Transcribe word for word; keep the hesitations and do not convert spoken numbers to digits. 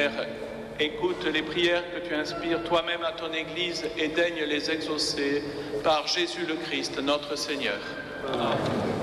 Père, écoute les prières que tu inspires toi-même à ton Église et daigne les exaucer par Jésus le Christ, notre Seigneur. Amen.